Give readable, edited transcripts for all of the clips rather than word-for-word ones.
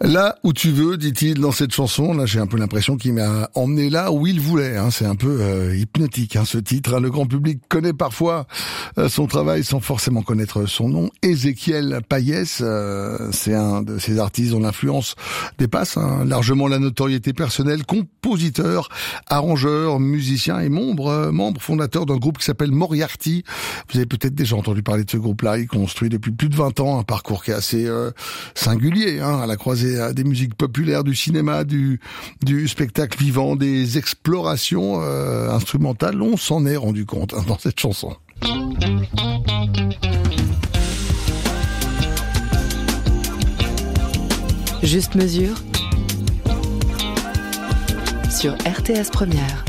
Là où tu veux, dit-il dans cette chanson. Là, j'ai un peu l'impression qu'il m'a emmené là où il voulait. C'est un peu hypnotique, ce titre. Le grand public connaît parfois son travail sans forcément connaître son nom. Ézéchiel Payès, c'est un de ces artistes dont l'influence dépasse largement la notoriété personnelle. Compositeur, arrangeur, musicien et membre fondateur d'un groupe qui s'appelle Moriarty. Vous avez peut-être déjà entendu parler de ce groupe-là. Il construit depuis plus de 20 ans un parcours qui est assez singulier, à la croisée des musiques populaires, du cinéma, du spectacle vivant, des explorations instrumentales. On s'en est rendu compte dans cette chanson. Juste mesure sur RTS Première.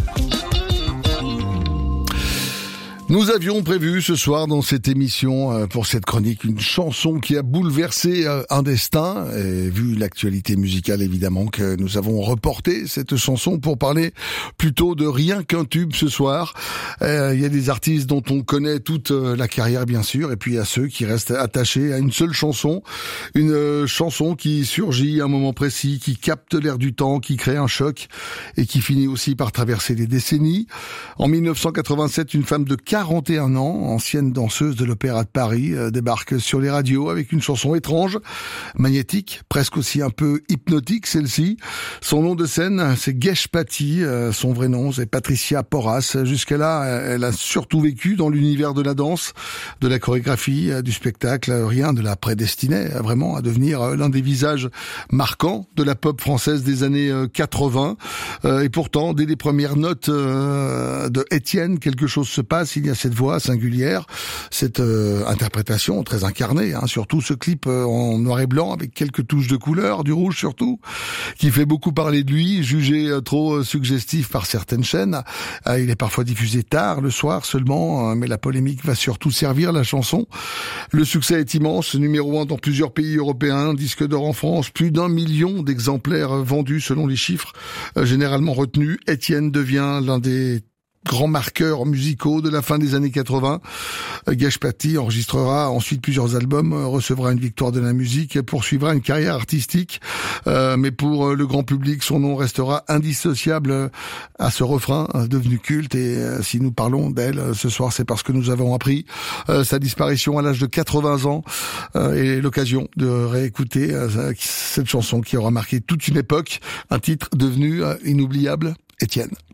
Nous avions prévu ce soir dans cette émission, pour cette chronique, une chanson qui a bouleversé un destin. Et vu l'actualité musicale, évidemment, que nous avons reporté cette chanson pour parler plutôt de rien qu'un tube ce soir. Il y a des artistes dont on connaît toute la carrière, bien sûr, et puis il y a ceux qui restent attachés à une seule chanson. Une chanson qui surgit à un moment précis, qui capte l'air du temps, qui crée un choc et qui finit aussi par traverser les décennies. En 1987, une femme de 41 ans, ancienne danseuse de l'Opéra de Paris, débarque sur les radios avec une chanson étrange, magnétique, presque aussi un peu hypnotique celle-ci. Son nom de scène, c'est Gesh Patti, son vrai nom c'est Patricia Porras. Jusqu'à là, elle a surtout vécu dans l'univers de la danse, de la chorégraphie, du spectacle. Rien ne la prédestinait vraiment à devenir l'un des visages marquants de la pop française des années 80. Et pourtant, dès les premières notes de Étienne, quelque chose se passe. Il y a cette voix singulière, cette interprétation très incarnée, surtout ce clip en noir et blanc avec quelques touches de couleur, du rouge surtout, qui fait beaucoup parler de lui, jugé trop suggestif par certaines chaînes. Il est parfois diffusé tard, le soir seulement, mais la polémique va surtout servir la chanson. Le succès est immense, numéro 1 dans plusieurs pays européens, disque d'or en France, plus d'1 million d'exemplaires vendus selon les chiffres généralement retenus. Étienne devient l'un des grands marqueurs musicaux de la fin des années 80. Gesh Patti enregistrera ensuite plusieurs albums, recevra une victoire de la musique et poursuivra une carrière artistique. Mais pour le grand public, son nom restera indissociable à ce refrain devenu culte. Et si nous parlons d'elle ce soir, c'est parce que nous avons appris sa disparition à l'âge de 80 ans et l'occasion de réécouter cette chanson qui aura marqué toute une époque, un titre devenu inoubliable. Étienne.